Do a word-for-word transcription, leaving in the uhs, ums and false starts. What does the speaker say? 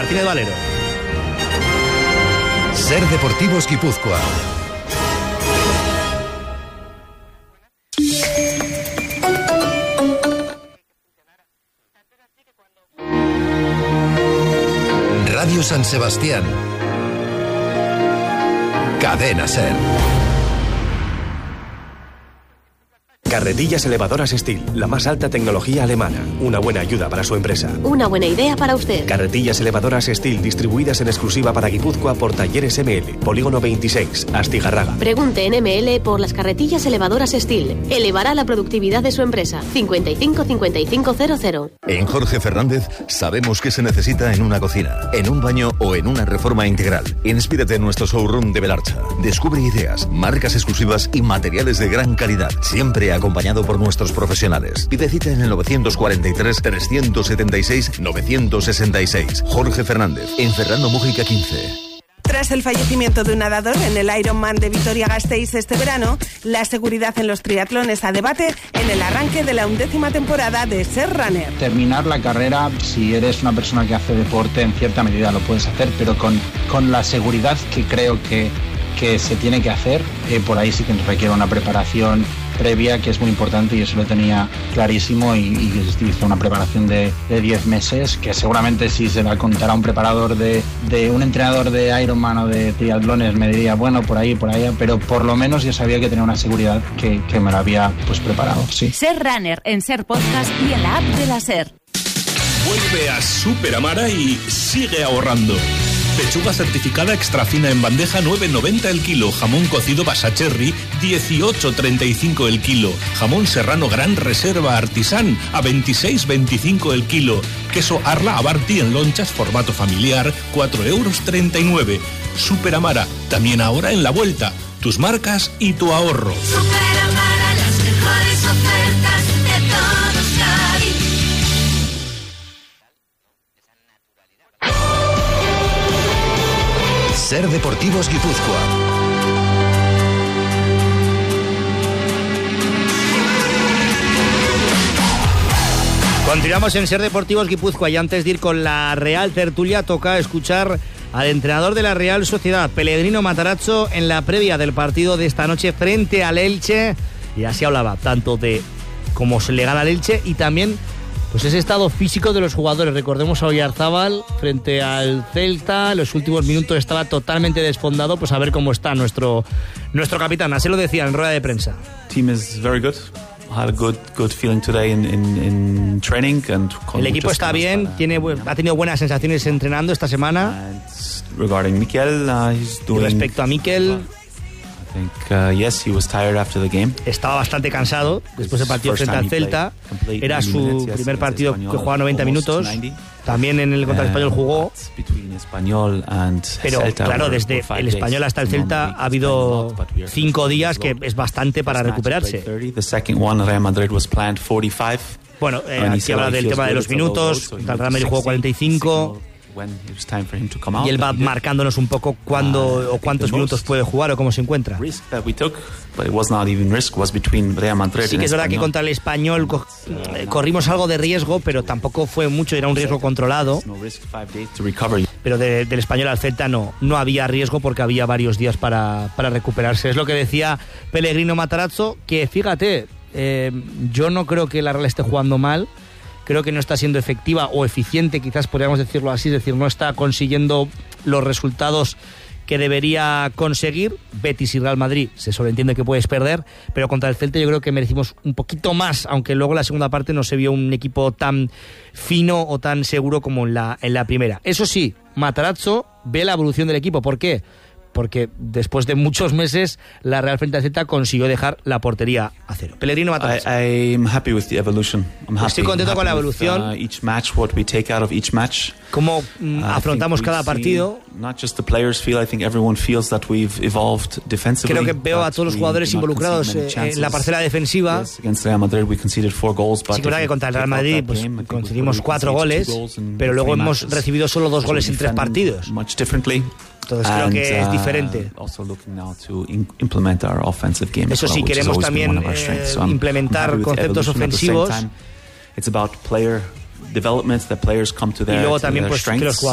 Martínez Valero. Ser Deportivos Guipúzcoa. Radio San Sebastián. Cadena Ser. Carretillas elevadoras Steel, la más alta tecnología alemana. Una buena ayuda para su empresa. Una buena idea para usted. Carretillas elevadoras Steel, distribuidas en exclusiva para Guipúzcoa por Talleres M L, Polígono veintiséis, Astigarraga. Pregunte en M L por las carretillas elevadoras Steel. Elevará la productividad de su empresa. cincuenta y cinco cincuenta y cinco cero cero. En Jorge Fernández sabemos qué se necesita en una cocina, en un baño o en una reforma integral. Inspírate en nuestro showroom de Belarcha. Descubre ideas, marcas exclusivas y materiales de gran calidad. Siempre acompañado por nuestros profesionales. Pide cita en el novecientos cuarenta y tres, trescientos setenta y seis, novecientos sesenta y seis. Jorge Fernández, en Fernando Mújica quince. Tras el fallecimiento de un nadador en el Ironman de Vitoria-Gasteiz este verano, la seguridad en los triatlones a debate en el arranque de la undécima temporada de Ser Runner. Terminar la carrera, si eres una persona que hace deporte, en cierta medida lo puedes hacer, pero con, con la seguridad que creo que, que se tiene que hacer, eh, por ahí sí que requiere una preparación previa que es muy importante, y eso lo tenía clarísimo, y, y hizo una preparación de diez meses que seguramente si se la contara un preparador de, de un entrenador de Ironman o de triatlones me diría bueno, por ahí, por allá, pero por lo menos yo sabía que tenía una seguridad que, que me la había pues preparado, sí. Ser Runner en Ser Podcast y en la app de la Ser. Vuelve a Super Amara y sigue ahorrando. Pechuga certificada extra fina en bandeja nueve noventa el kilo. Jamón cocido Basacherry dieciocho treinta y cinco el kilo. Jamón serrano Gran Reserva Artisán a veintiséis veinticinco el kilo. Queso Arla Abarti en lonchas formato familiar cuatro euros treinta y nueve. Super Amara, también ahora en la vuelta. Tus marcas y tu ahorro. Super Amara, las mejores ofertas de todos Cádiz. Ser Deportivos Guipúzcoa. Continuamos en Ser Deportivos Guipúzcoa, y antes de ir con la Real Tertulia toca escuchar al entrenador de la Real Sociedad, Pellegrino Matarazzo, en la previa del partido de esta noche frente al Elche, y así hablaba tanto de cómo se le gana al Elche y también pues ese estado físico de los jugadores. Recordemos a Oyarzábal frente al Celta, en los últimos minutos estaba totalmente desfondado, pues a ver cómo está nuestro nuestro capitán. Así lo decía en rueda de prensa. Team is very good. Had a good good feeling today in in, in training and el equipo está bien, tiene ha tenido buenas sensaciones entrenando esta semana. And regarding Mikel, uh, he's doing. Y respecto a Mikel, I think, uh, yes, he was tired after the game. Estaba bastante cansado después del partido frente al Celta. Era su primer partido que jugaba noventa minutos. También en el contra el Español jugó. Pero claro, desde el Español hasta el Celta ha habido cinco días, que es bastante para recuperarse. Bueno, eh, aquí habla del tema de los minutos. El Real Madrid jugó cuarenta y cinco. Y él va marcándonos un poco cuándo o cuántos minutos puede jugar o cómo se encuentra. Sí que es verdad que contra el Español corrimos algo de riesgo, pero tampoco fue mucho, era un riesgo controlado. Pero de, del Español al Celta no, no había riesgo porque había varios días para, para recuperarse. Es lo que decía Pellegrino Matarazzo, que fíjate, eh, yo no creo que la Real esté jugando mal. Creo que no está siendo efectiva o eficiente, quizás podríamos decirlo así, es decir, no está consiguiendo los resultados que debería conseguir. Betis y Real Madrid se sobreentiende que puedes perder, pero contra el Celta yo creo que merecimos un poquito más, aunque luego en la segunda parte no se vio un equipo tan fino o tan seguro como en la, en la primera. Eso sí, Matarazzo ve la evolución del equipo. ¿Por qué? Porque después de muchos meses la Real frente al Celta consiguió dejar la portería a cero. Pellegrino Matarazzo. I, I'm happy with the evolution. I'm happy. Estoy contento I'm con la evolución. With, uh, each match, what we take out of each match. Cómo mm, afrontamos cada partido. Not just the players feel, I think everyone feels that we've evolved defensively. Creo que veo a todos los jugadores involucrados eh, en la parcela defensiva. Yes, against Real Madrid we conceded four goals, but sí, verdad que contra el Real Madrid pues, conseguimos cuatro goles, pero luego hemos recibido solo dos goles en tres partidos. Much differently. Entonces creo que es diferente. Eso sí, queremos también eh, implementar conceptos ofensivos. Y luego también pues que los jugadores